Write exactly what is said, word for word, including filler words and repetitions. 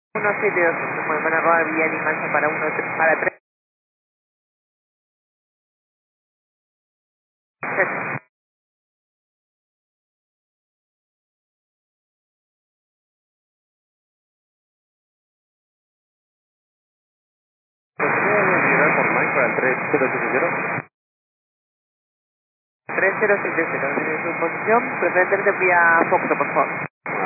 uno siete dos, bueno, van a robar vía Limancia para uno, para tres. ¿Puede llegar por Mike para el tres cero siete cero? tres cero siete cero, en su posición, preferentemente vía Foxo, por favor.